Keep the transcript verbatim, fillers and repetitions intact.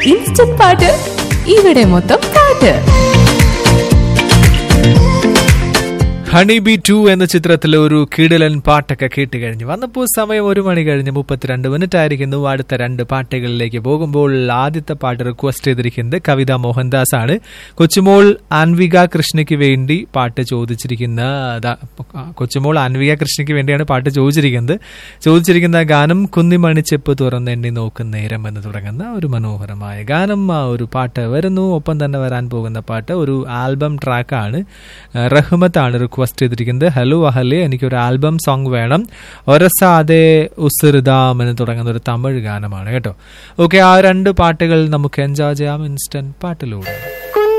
Instant പാട്ട് ഇവിടെ മൊത്തം പാട്ട്. ഹണി ബി ടു എന്ന ചിത്രത്തിലെ ഒരു കിടിലൻ പാട്ടൊക്കെ കേട്ട് കഴിഞ്ഞു വന്നപ്പോൾ സമയം ഒരു മണി കഴിഞ്ഞ് മുപ്പത്തിരണ്ട് മിനിറ്റ് ആയിരിക്കുന്നു. അടുത്ത രണ്ട് പാട്ടുകളിലേക്ക് പോകുമ്പോൾ ആദ്യത്തെ പാട്ട് റിക്വസ്റ്റ് ചെയ്തിരിക്കുന്നത് കവിത മോഹൻദാസ് ആണ്. കൊച്ചുമോൾ അൻവിക കൃഷ്ണയ്ക്ക് വേണ്ടി പാട്ട് ചോദിച്ചിരിക്കുന്ന കൊച്ചുമോൾ അൻവിക കൃഷ്ണയ്ക്ക് വേണ്ടിയാണ് പാട്ട് ചോദിച്ചിരിക്കുന്നത്. ചോദിച്ചിരിക്കുന്ന ഗാനം കുന്നിമണി ചെപ്പ് തുറന്ന് എണ്ണി നോക്കുന്ന നേരം എന്ന് തുടങ്ങുന്ന ഒരു മനോഹരമായ ഗാനം. ആ ഒരു പാട്ട് വരുന്നു. ഒപ്പം തന്നെ വരാൻ പോകുന്ന പാട്ട് ഒരു ആൽബം ട്രാക്കാണ്. റഹ്മത്താണ് റിക്വസ്റ്റ് ചെയ്തിരിക്കുന്നത്. ഹലോ അഹലെ, എനിക്കൊരു ആൽബം സോങ് വേണം, ഒരസാതെ ഉസിർദാം എന്ന് തുടങ്ങുന്ന ഒരു തമിഴ് ഗാനമാണ് കേട്ടോ. ഓക്കെ, ആ രണ്ട് പാട്ടുകൾ നമുക്ക് എൻജോയ് ചെയ്യാം ഇൻസ്റ്റന്റ് പാട്ടിലൂടെ.